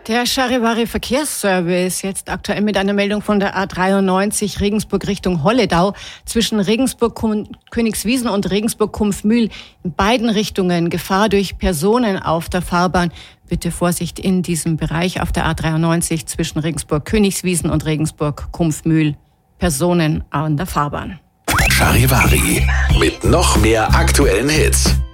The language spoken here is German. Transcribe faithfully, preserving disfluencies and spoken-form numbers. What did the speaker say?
Der Charivari-Verkehrsservice jetzt aktuell mit einer Meldung von der A dreiundneunzig Regensburg Richtung Holledau. Zwischen Regensburg-Königswiesen und Regensburg-Kumpfmühl in beiden Richtungen Gefahr durch Personen auf der Fahrbahn. Bitte Vorsicht in diesem Bereich auf der A dreiundneunzig zwischen Regensburg-Königswiesen und Regensburg-Kumpfmühl. Personen an der Fahrbahn. Charivari mit noch mehr aktuellen Hits.